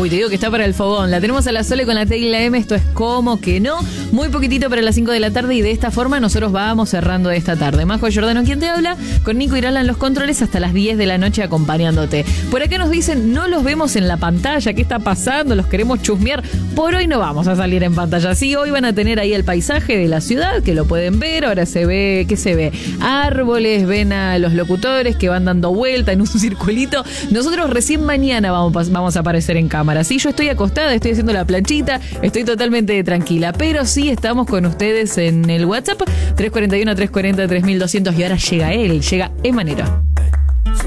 Uy, te digo que está para el fogón. La tenemos a la Sole con la T y la M. Esto es como que no. Muy poquitito para las 5 de la tarde y de esta forma nosotros vamos cerrando esta tarde. Majo Giordano, ¿quién te habla? Con Nico Irala en los controles hasta las 10 de la noche acompañándote. Por acá nos dicen, no los vemos en la pantalla. ¿Qué está pasando? Los queremos chusmear. Por hoy no vamos a salir en pantalla. Sí, hoy van a tener ahí el paisaje de la ciudad, que lo pueden ver. Ahora se ve, ¿qué se ve? Árboles, ven a los locutores que van dando vuelta en un circulito. Nosotros recién mañana vamos a aparecer en cámara. Sí, yo estoy acostada, estoy haciendo la planchita, estoy totalmente tranquila, pero sí estamos con ustedes en el WhatsApp 341-340-3200 y ahora llega él, llega Emanero.